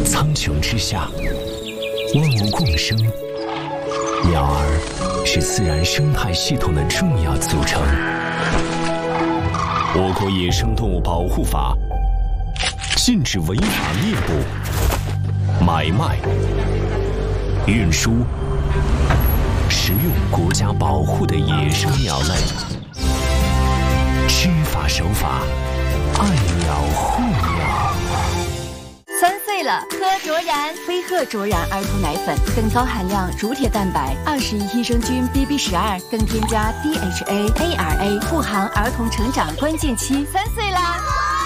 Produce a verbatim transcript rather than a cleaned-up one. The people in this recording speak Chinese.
苍穹之下，万物共生，鸟儿是自然生态系统的重要组成。我国野生动物保护法禁止违法猎捕、买卖、运输、食用国家保护的野生鸟类。知法守法，爱鸟护鸟。 三岁了，喝卓然飞鹤卓然儿童奶粉，更高含量乳铁蛋白、二十一益生菌 B B 十二，更添加 D H A、A R A， 护航儿童成长关键期。三岁啦！